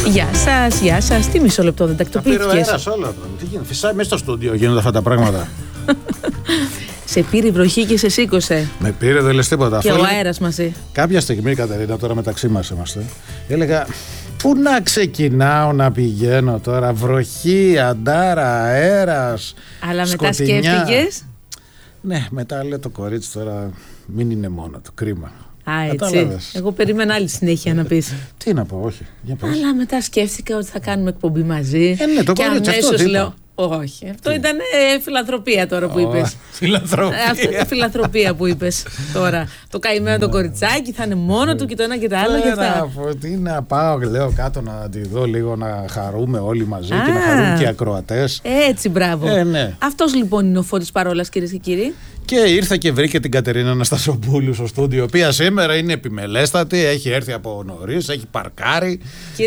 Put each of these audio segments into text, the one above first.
Γεια σας. Τι μισό λεπτό δεν τακτοποιήθηκες? Τα πήρε ο αέρας όλα. Τι γίνεται? Φυσάει μέσα στο στούντιο, γίνονται αυτά τα πράγματα. Σε πήρε η βροχή και σε σήκωσε. Με πήρε, δεν λες τίποτα. Και ο αέρας μαζί. Κάποια στιγμή, Κατερίνα, τώρα μεταξύ μας είμαστε, έλεγα πού να ξεκινάω να πηγαίνω τώρα? Βροχή, αντάρα, αέρας, αλλά μετά σκοτεινιά. σκέφτηκες? Ναι, μετά λέει το κορίτσι τώρα μην είναι μόνο του, κρίμα. Α, έτσι. Εγώ περίμενα άλλη συνέχεια να πεις. Τι να πω, όχι. Για πες. Αλλά μετά σκέφτηκα ότι θα κάνουμε εκπομπή μαζί. Ναι, το και κορίτσι αυτό αμέσως τι λέω, όχι. Αυτό ήταν φιλανθρωπία τώρα που είπες. Φιλανθρωπία. Αυτό είναι φιλανθρωπία που είπες τώρα. Το καημένο το κοριτσάκι θα είναι μόνο του και το ένα και το άλλο και αυτά. Τι να πάω, λέω κάτω να τη δω λίγο, να χαρούμε όλοι μαζί και να χαρούν και οι ακροατές. Έτσι, μπράβο. Ναι. Αυτός λοιπόν είναι ο Φώτης Παρόλας, κυρίες και κύριοι. Και ήρθε και βρήκε την Κατερίνα Αναστασοπούλου στο στούντιο, η οποία σήμερα είναι επιμελέστατη, έχει έρθει από νωρίς, έχει παρκάρει.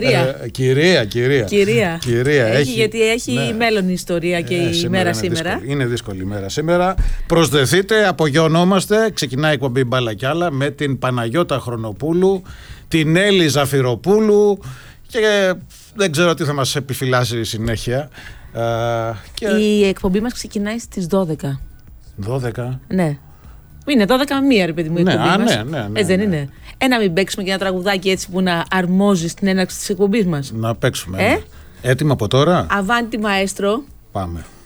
Κυρία. Γιατί έχει μέλλον η ιστορία και η μέρα σήμερα. Είναι δύσκολη η μέρα σήμερα. Προσδεθείτε, απογειωνόμαστε. Ξεκινάει η εκπομπή Μπάλα κι άλλα με την Παναγιώτα Χρονοπούλου, την Έλλη Ζαφυροπούλου και δεν ξέρω τι θα μας επιφυλάσει συνέχεια. Η εκπομπή μας ξεκινάει στις 12. 12. Ναι. Είναι 12 ρε παιδί μου η εκπομπή μας. Ναι. Έτσι δεν είναι? Να μην παίξουμε και ένα τραγουδάκι έτσι που να αρμόζει στην έναρξη της εκπομπής μας. Να παίξουμε. Έτοιμα από τώρα. Αβάντι μαέστρο. Πάμε.